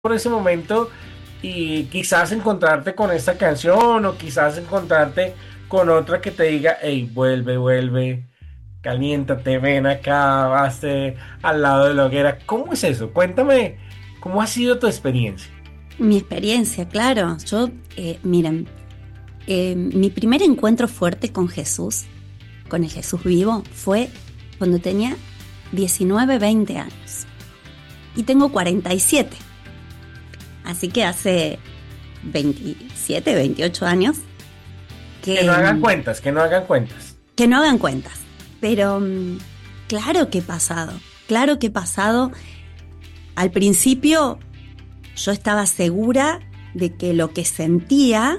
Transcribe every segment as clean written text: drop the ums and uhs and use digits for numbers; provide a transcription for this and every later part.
por ese momento y quizás encontrarte con esta canción o quizás encontrarte con otra que te diga, hey, vuelve, vuelve, caliéntate, ven acá, hazte al lado de la hoguera. ¿Cómo es eso? Cuéntame, ¿cómo ha sido tu experiencia? Mi experiencia, claro. Miren, mi primer encuentro fuerte con Jesús, con el Jesús vivo, fue cuando tenía 19, 20 años. Y tengo 47. Así que hace 27, 28 años Que no que, hagan cuentas, que no hagan cuentas. que no hagan cuentas. Pero claro que he pasado, claro que he pasado. Al principio yo estaba segura de que lo que sentía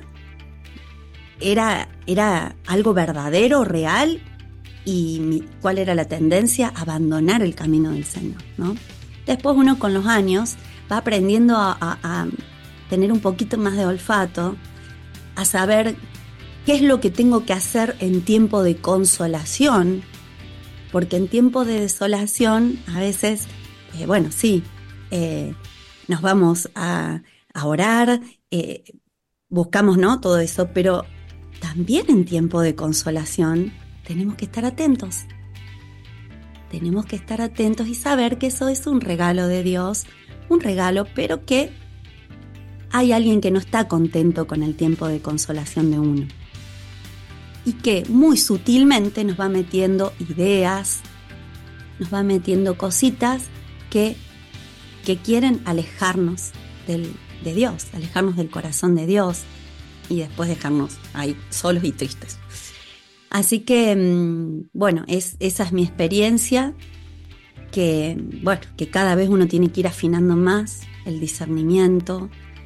era algo verdadero, real, y cuál era la tendencia: abandonar el camino del Señor, ¿no? Después uno con los años va aprendiendo a tener un poquito más de olfato, a saber qué es lo que tengo que hacer en tiempo de consolación, porque en tiempo de desolación a veces, sí, nos vamos a orar, buscamos, ¿no?, todo eso, pero también en tiempo de consolación tenemos que estar atentos. Tenemos que estar atentos y saber que eso es un regalo de Dios, un regalo, pero que hay alguien que no está contento con el tiempo de consolación de uno. Y que muy sutilmente nos va metiendo ideas, nos va metiendo cositas que quieren alejarnos de Dios, alejarnos del corazón de Dios y después dejarnos ahí solos y tristes. Así que, esa es mi experiencia, que cada vez uno tiene que ir afinando más el discernimiento,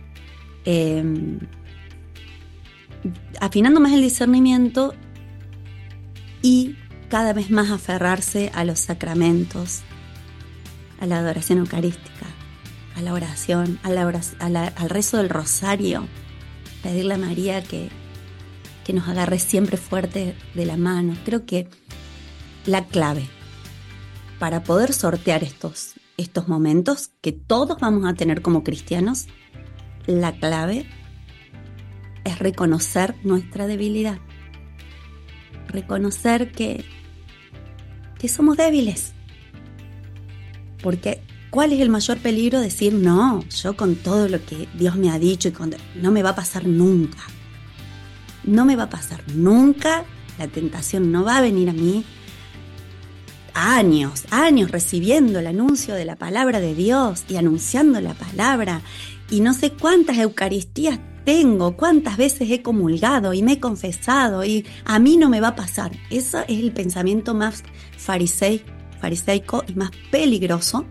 afinando más el discernimiento y cada vez más aferrarse a los sacramentos, a la adoración eucarística, a la oración, al rezo del rosario, pedirle a María que nos agarre siempre fuerte de la mano. Creo que la clave para poder sortear estos momentos que todos vamos a tener como cristianos, la clave es reconocer nuestra debilidad, reconocer que somos débiles. Porque ¿cuál es el mayor peligro? Decir, no, yo con todo lo que Dios me ha dicho, no me va a pasar nunca. No me va a pasar nunca, la tentación no va a venir a mí. Años recibiendo el anuncio de la palabra de Dios y anunciando la palabra, y no sé cuántas eucaristías tengo, cuántas veces he comulgado y me he confesado, y a mí no me va a pasar. Ese es el pensamiento más fariseico y más peligroso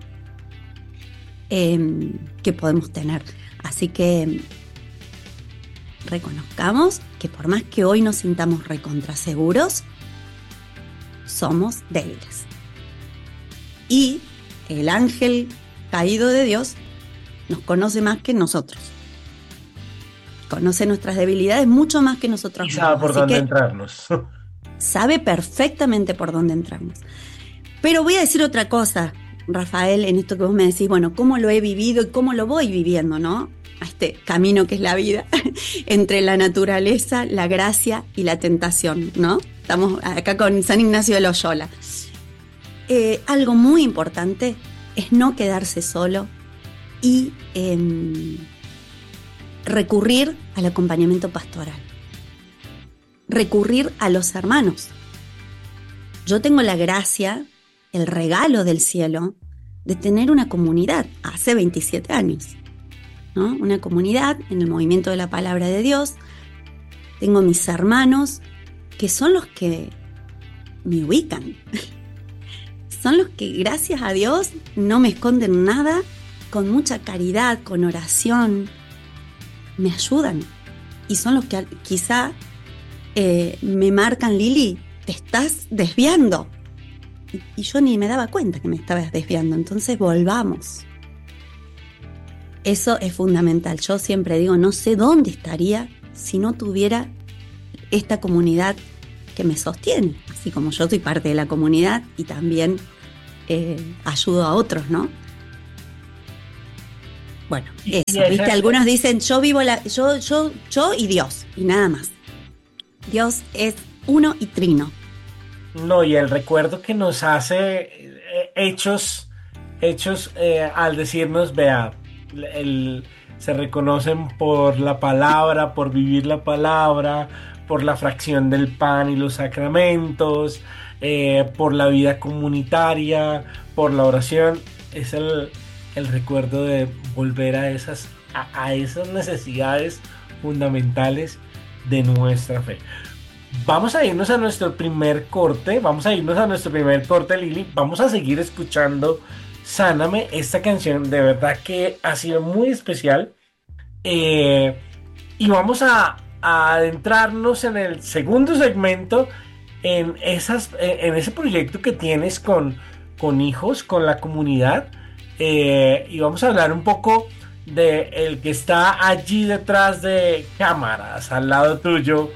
que podemos tener. Así que reconozcamos que por más que hoy nos sintamos recontraseguros, somos débiles. Y el ángel caído de Dios nos conoce más que nosotros. Conoce nuestras debilidades mucho más que nosotros Y sabe mismos. por Así dónde que entrarnos. sabe perfectamente por dónde entramos. Pero voy a decir otra cosa, Rafael, en esto que vos me decís, ¿cómo lo he vivido y cómo lo voy viviendo, ¿no? A este camino que es la vida, entre la naturaleza, la gracia y la tentación, ¿no? Estamos acá con San Ignacio de Loyola. Algo muy importante es no quedarse solo y recurrir al acompañamiento pastoral, recurrir a los hermanos. Yo tengo la gracia, el regalo del cielo, de tener una comunidad hace 27 años, ¿no? Una comunidad en el movimiento de la palabra de Dios. Tengo mis hermanos que son los que me ubican. Son los que, gracias a Dios, no me esconden nada, con mucha caridad, con oración, me ayudan. Y son los que quizá me marcan, Lili, te estás desviando. Y yo ni me daba cuenta que me estabas desviando. Entonces volvamos. Eso es fundamental. Yo siempre digo, no sé dónde estaría si no tuviera esta comunidad que me sostiene. Así como yo soy parte de la comunidad y también ayudo a otros, ¿no? Bueno, Y eso, ¿viste? Algunos dicen yo vivo yo y Dios, y nada más. Dios es uno y trino. no, y el recuerdo que nos hace al decirnos, vea, el- se reconocen por la palabra, por vivir la palabra, por la fracción del pan y los sacramentos, por la vida comunitaria, por la oración. Es el recuerdo de volver a esas necesidades fundamentales de nuestra fe. Vamos a irnos a nuestro primer corte. Vamos a irnos a nuestro primer corte, Lili. Vamos a seguir escuchando Sáname. Esta canción de verdad que ha sido muy especial. Eh, y vamos a adentrarnos en el segundo segmento, en ese proyecto que tienes con hijos, con la comunidad. Y vamos a hablar un poco de el que está allí detrás de cámaras, al lado tuyo,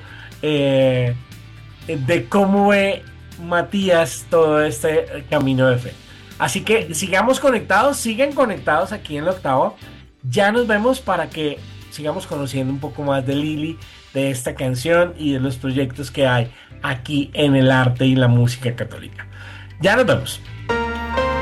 de cómo ve Matías todo este camino de fe. Así que sigamos conectados, siguen conectados aquí en la octava. Ya nos vemos para que sigamos conociendo un poco más de Lili, de esta canción y de los proyectos que hay aquí en el arte y la música católica. Ya nos vemos.